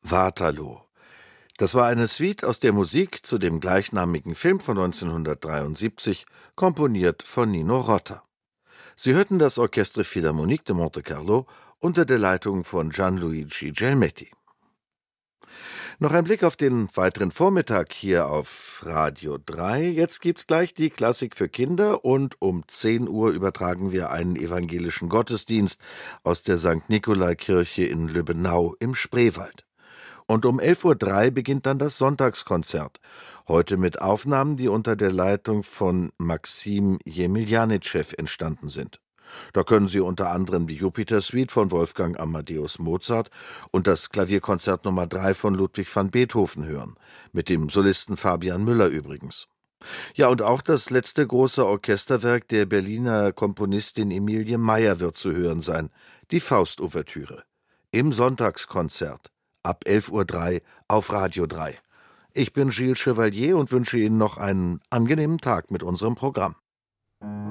Waterloo. Das war eine Suite aus der Musik zu dem gleichnamigen Film von 1973, komponiert von Nino Rota. Sie hörten das Orchestre Philharmonique de Monte-Carlo unter der Leitung von Gianluigi Gelmetti. Noch ein Blick auf den weiteren Vormittag hier auf Radio 3. Jetzt gibt's gleich die Klassik für Kinder und um 10 Uhr übertragen wir einen evangelischen Gottesdienst aus der St. Nikolai-Kirche in Lübbenau im Spreewald. Und um 11:03 Uhr beginnt dann das Sonntagskonzert. Heute mit Aufnahmen, die unter der Leitung von Maxim Jemiljanitschew entstanden sind. Da können Sie unter anderem die Jupiter-Suite von Wolfgang Amadeus Mozart und das Klavierkonzert Nummer 3 von Ludwig van Beethoven hören. Mit dem Solisten Fabian Müller übrigens. Ja, und auch das letzte große Orchesterwerk der Berliner Komponistin Emilie Meyer wird zu hören sein. Die Faust-Ouvertüre. Im Sonntagskonzert. Ab 11:03 Uhr auf Radio 3. Ich bin Gilles Chevalier und wünsche Ihnen noch einen angenehmen Tag mit unserem Programm.